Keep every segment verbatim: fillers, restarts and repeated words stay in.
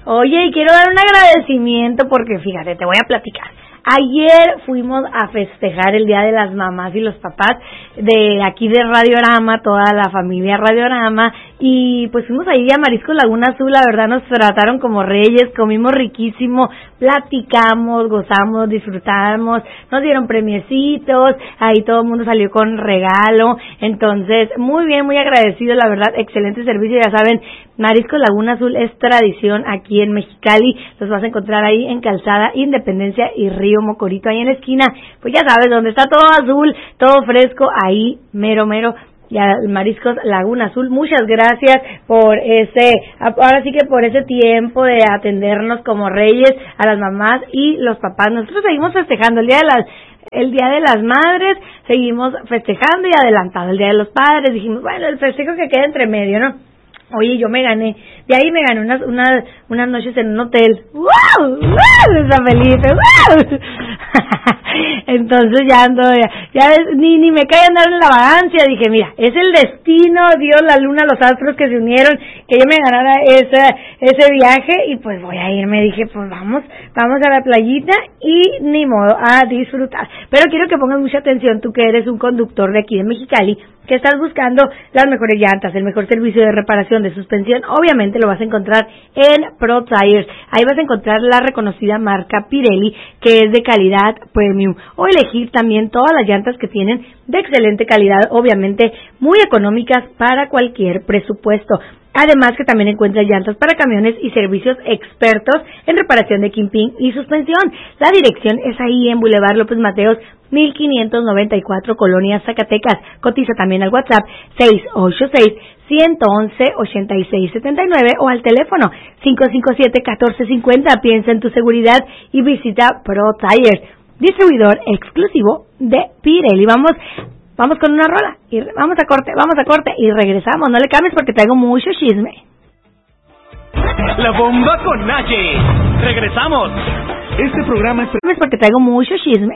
Oye, y quiero dar un agradecimiento porque fíjate, te voy a platicar. Ayer fuimos a festejar el Día de las Mamás y los Papás de aquí de Radiorama, toda la familia Radiorama, y pues fuimos ahí a Mariscos Laguna Azul. La verdad nos trataron como reyes, comimos riquísimo, platicamos, gozamos, disfrutamos, nos dieron premiecitos, ahí todo el mundo salió con regalo, entonces muy bien, muy agradecido, la verdad, excelente servicio. Ya saben, Mariscos Laguna Azul es tradición aquí en Mexicali, los vas a encontrar ahí en Calzada Independencia y Río Mocorito, ahí en la esquina, pues ya sabes, donde está todo azul, todo fresco, ahí mero mero, ya Mariscos Laguna Azul. Muchas gracias por ese, ahora sí que por ese tiempo de atendernos como reyes a las mamás y los papás. Nosotros seguimos festejando el día de las el día de las madres, seguimos festejando y adelantado el día de los padres. Dijimos, bueno, el festejo que queda entre medio, ¿no? Oye, yo me gané, de ahí me gané unas unas unas noches en un hotel. ¡Wow! ¡Wow! San Felipe, ¡wow! Entonces ya ando, ya, ya ni ni me cae andar en la vagancia. Dije, mira, es el destino, Dios, la luna, los astros que se unieron, que yo me ganara ese, ese viaje, y pues voy a irme. Dije, pues vamos, vamos a la playita y ni modo, a disfrutar. Pero quiero que pongas mucha atención, tú que eres un conductor de aquí de Mexicali, que estás buscando las mejores llantas, el mejor servicio de reparación, de suspensión. Obviamente lo vas a encontrar en Pro Tires. Ahí vas a encontrar la reconocida marca Pirelli, que es de calidad premium, o elegir también todas las llantas que tienen de excelente calidad, obviamente muy económicas para cualquier presupuesto. Además que también encuentras llantas para camiones y servicios expertos en reparación de kingpin y suspensión. La dirección es ahí en Boulevard López Mateos, mil quinientos noventa y cuatro, Colonia Zacatecas. Cotiza también al WhatsApp seis ocho seis, uno uno uno, ocho seis siete nueve o al teléfono cinco cinco siete, uno cuatro cinco cero. Piensa en tu seguridad y visita Pro Tires, distribuidor exclusivo de Pirelli. Vamos Vamos con una rola, y vamos a corte, vamos a corte, y regresamos. No le cambies porque traigo mucho chisme. La bomba con Naye. Regresamos. Este programa es... porque traigo mucho chisme.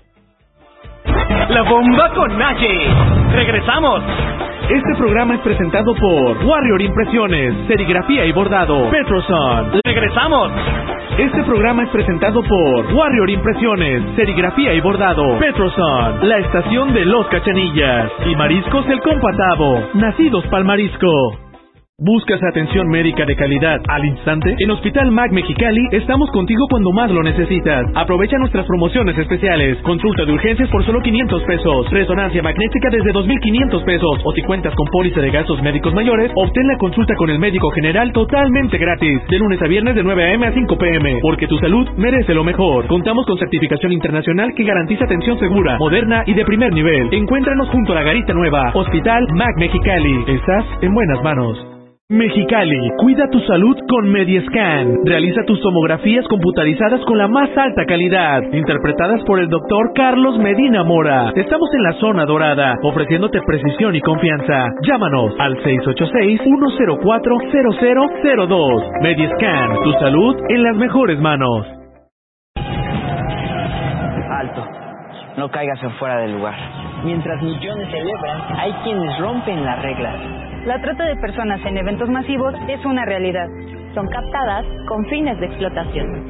La bomba con Naye. Regresamos. Este programa es presentado por Warrior Impresiones, Serigrafía y Bordado, Petroson. Regresamos. Este programa es presentado por Warrior Impresiones, Serigrafía y Bordado, Petroson, la estación de Los Cachanillas y Mariscos El Compatavo, nacidos pa'l marisco. ¿Buscas atención médica de calidad al instante? En Hospital M A C Mexicali estamos contigo cuando más lo necesitas. Aprovecha nuestras promociones especiales. Consulta de urgencias por solo quinientos pesos. Resonancia magnética desde dos mil quinientos pesos. O si cuentas con póliza de gastos médicos mayores, obtén la consulta con el médico general totalmente gratis. De lunes a viernes de nueve a eme a cinco pe eme. Porque tu salud merece lo mejor. Contamos con certificación internacional que garantiza atención segura, moderna y de primer nivel. Encuéntranos junto a la Garita Nueva. Hospital M A C Mexicali. Estás en buenas manos. Mexicali, cuida tu salud con Mediescan. Realiza tus tomografías computarizadas con la más alta calidad, interpretadas por el doctor Carlos Medina Mora. Estamos en la zona dorada, ofreciéndote precisión y confianza. Llámanos al seis ocho seis, uno cero cuatro, cero cero cero dos. Mediescan, tu salud en las mejores manos. Alto, no caigas en fuera del lugar. Mientras millones celebran, hay quienes rompen las reglas. La trata de personas en eventos masivos es una realidad. Son captadas con fines de explotación.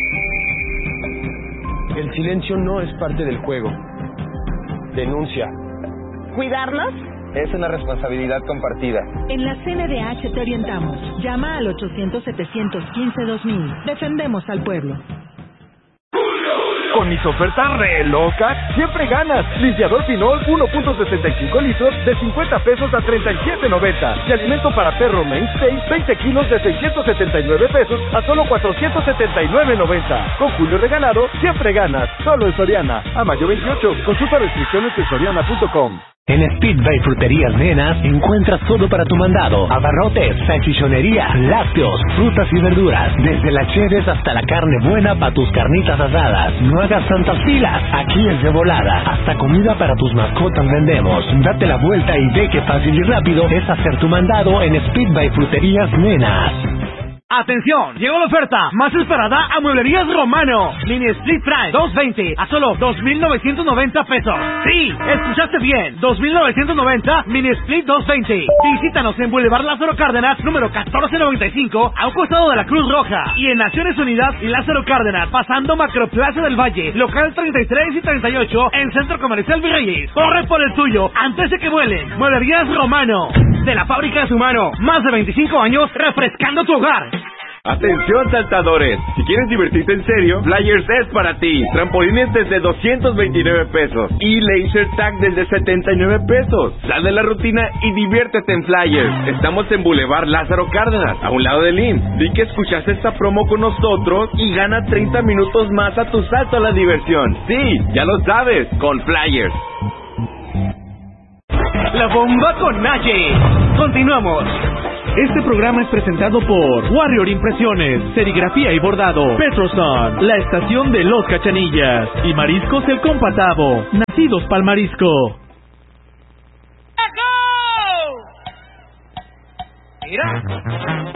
El silencio no es parte del juego. Denuncia. ¿Cuidarnos? Es una responsabilidad compartida. En la C N D H te orientamos. Llama al ochocientos, setecientos quince, dos mil. Defendemos al pueblo. Con mis ofertas re locas, siempre ganas. Limpiador Pinol uno punto sesenta y cinco litros de cincuenta pesos a treinta y siete noventa. Y alimento para perro Mainstay veinte kilos de seiscientos setenta y nueve pesos a solo cuatrocientos setenta y nueve noventa. Con Julio regalado, siempre ganas. Solo en Soriana. A mayo veintiocho. Consulta restricciones en soriana punto com. En Speed by Fruterías Nenas encuentras todo para tu mandado: abarrotes, salchichonería, lácteos, frutas y verduras, desde las cheves hasta la carne buena para tus carnitas asadas. No hagas tantas filas, aquí es de volada. Hasta comida para tus mascotas vendemos. Date la vuelta y ve que fácil y rápido es hacer tu mandado en Speed by Fruterías Nenas. ¡Atención! Llegó la oferta más esperada a Mueblerías Romano. Mini Split Fry doscientos veinte a solo dos mil novecientos noventa pesos. Sí, escuchaste bien. dos mil novecientos noventa Mini Split doscientos veinte. Visítanos en Boulevard Lázaro Cárdenas, número catorce noventa y cinco, a un costado de la Cruz Roja. Y en Naciones Unidas y Lázaro Cárdenas, pasando Macroplaza del Valle, local treinta y tres y treinta y ocho, en Centro Comercial Virreyes. Corre por el tuyo antes de que vuelen. Mueblerías Romano. De la fábrica de su mano. Más de veinticinco años refrescando tu hogar. Atención saltadores, si quieres divertirte en serio, Flyers es para ti. Trampolines desde doscientos veintinueve pesos y Laser Tag desde setenta y nueve pesos. Sal de la rutina y diviértete en Flyers. Estamos en Boulevard Lázaro Cárdenas, a un lado del I M S S. Di que escuchaste esta promo con nosotros y gana treinta minutos más a tu salto a la diversión. Sí, ya lo sabes, con Flyers. La bomba con Naye. Continuamos. Este programa es presentado por Warrior Impresiones, Serigrafía y Bordado, Petroson, la estación de Los Cachanillas y Mariscos El Compatavo, nacidos pa'l marisco. Mira,